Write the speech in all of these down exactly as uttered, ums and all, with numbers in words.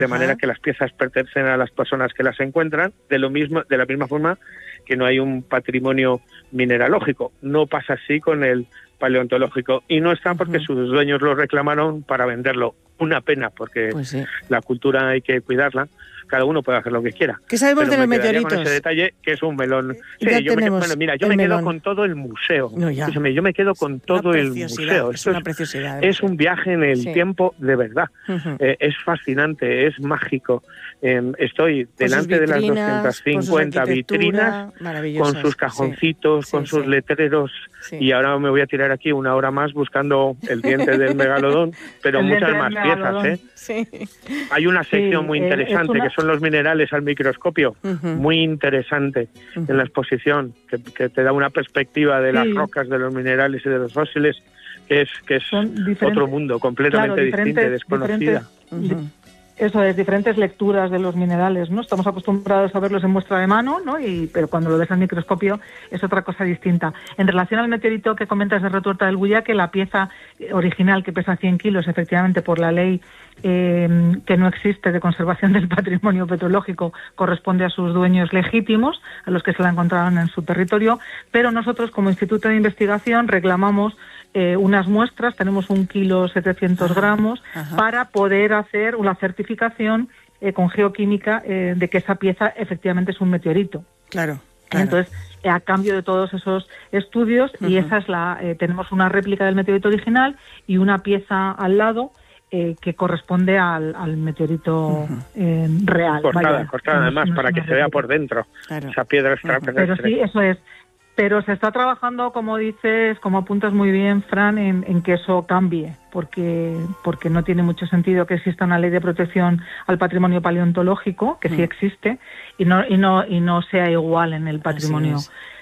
de manera que las piezas pertenecen a las personas que las encuentran, de lo mismo, de la misma forma que no hay un patrimonio mineralógico. No pasa así con el paleontológico, y no está porque uh-huh. sus dueños lo reclamaron para venderlo. Una pena, porque pues sí. la cultura hay que cuidarla. Cada uno puede hacer lo que quiera. ¿Qué sabemos de los meteoritos? Con ese detalle, que es un melón. Sí, yo me, bueno, mira, yo me melón. quedo con todo el museo. No, ya. Escúchame, yo me quedo con todo el museo. Es Esto una es, preciosidad. Es un viaje en el sí. tiempo de verdad. Uh-huh. Eh, es fascinante, es mágico. Eh, estoy con delante de las doscientas cincuenta vitrinas, con sus cajoncitos, sí. con sí, sus sí. letreros, sí. y ahora me voy a tirar aquí una hora más buscando el diente del megalodón, pero el muchas más piezas, ¿eh? Sí. Hay una sección sí, muy interesante, eh, una... que son los minerales al microscopio, uh-huh. muy interesante uh-huh. en la exposición, que, que te da una perspectiva de sí. las rocas, de los minerales y de los fósiles, que es que es otro mundo, completamente claro, distinto, desconocida. Uh-huh. Eso es, diferentes lecturas de los minerales, ¿no? Estamos acostumbrados a verlos en muestra de mano, ¿no? Y, pero cuando lo ves al microscopio es otra cosa distinta. En relación al meteorito que comentas de Retuerta del Buyaque, la pieza original que pesa cien kilos, efectivamente, por la ley eh, que no existe de conservación del patrimonio petrológico, corresponde a sus dueños legítimos, a los que se la encontraron en su territorio, pero nosotros, como Instituto de Investigación, reclamamos Eh, unas muestras, tenemos un kilo setecientos gramos, ajá. para poder hacer una certificación eh, con geoquímica eh, de que esa pieza efectivamente es un meteorito. Claro, claro. Entonces, eh, a cambio de todos esos estudios, uh-huh. y esa es la, eh, tenemos una réplica del meteorito original y una pieza al lado eh, que corresponde al, al meteorito uh-huh. eh, real. Cortada, Vaya, cortada además, para que se vea por dentro, claro. esa piedra extraterrestre. Pero sí, eso es. Pero se está trabajando, como dices, como apuntas muy bien, Fran, en, en que eso cambie, porque porque no tiene mucho sentido que exista una ley de protección al patrimonio paleontológico, que mm. sí existe, y no y no y no sea igual en el patrimonio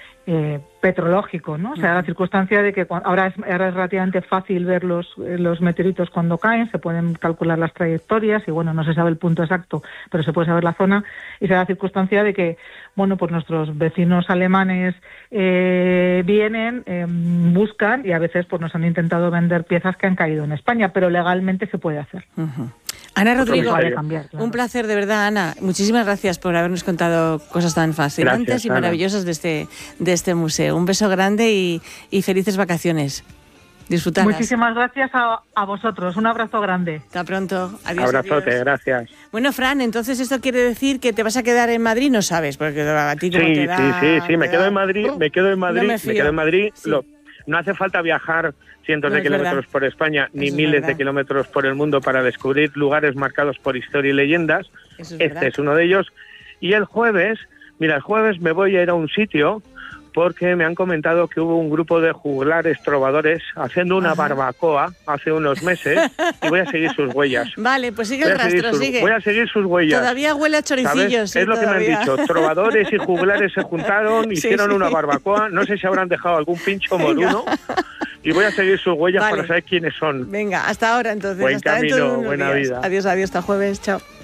eh, petrológico, ¿no? O sea, mm. la circunstancia de que cuando, ahora es ahora es relativamente fácil ver los los meteoritos cuando caen, se pueden calcular las trayectorias y bueno, no se sabe el punto exacto, pero se puede saber la zona, y se da la circunstancia de que bueno, pues nuestros vecinos alemanes eh, vienen, eh, buscan y a veces pues nos han intentado vender piezas que han caído en España, pero legalmente se puede hacer. Uh-huh. Ana Rodrigo, cambiar, claro. un placer de verdad, Ana. Muchísimas gracias por habernos contado cosas tan fascinantes gracias, y maravillosas de este, de este museo. Un beso grande y, y felices vacaciones. Disfrutarlas. Muchísimas gracias a, a vosotros. Un abrazo grande. Hasta pronto. Adiós. Abrazote, adiós. Gracias. Bueno, Fran, entonces esto quiere decir que te vas a quedar en Madrid, ¿no sabes? Porque a ti como sí, te da, sí, sí, sí, me da... quedo en Madrid, uh, me quedo en Madrid, no me, me quedo en Madrid. Sí. Lo, no hace falta viajar cientos no de kilómetros verdad. por España, ni Eso miles de kilómetros por el mundo para descubrir lugares marcados por historia y leyendas. Eso es este verdad. es uno de ellos. Y el jueves, mira, el jueves me voy a ir a un sitio porque me han comentado que hubo un grupo de juglares trovadores haciendo una Ajá. barbacoa hace unos meses y voy a seguir sus huellas. Vale, pues sigue el rastro, sus, sigue. Voy a seguir sus huellas. Todavía huele a choricillos. Sí, es lo todavía. que me han dicho. Trovadores y juglares se juntaron, sí, hicieron sí. una barbacoa. No sé si habrán dejado algún pincho moruno. Y voy a seguir sus huellas vale. para saber quiénes son. Venga, hasta ahora entonces. Buen hasta camino, dentro de unos buena días. vida. Adiós, adiós, hasta jueves. Chao.